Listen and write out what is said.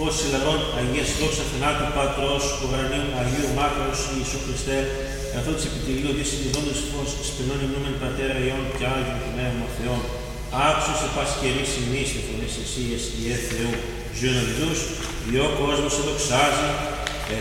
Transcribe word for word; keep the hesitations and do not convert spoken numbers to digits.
φως ελαρών Αγίας δόξα θανάτου Πατρός, ουρανίου Αγίου Μάκρος Ιησού Χριστέ, καθώ της επιτελείου δι συνειδώντος φως, σπινών ημνούμεν Πατέρα Υιόν και Άγιον Πνεύμα Θεόν, άξιος σε πάση καιρής ημείς και φωνής εσύ, εστιέ Θεού, ζουν αλληλούς, διό κόσμος σε δοξάζει,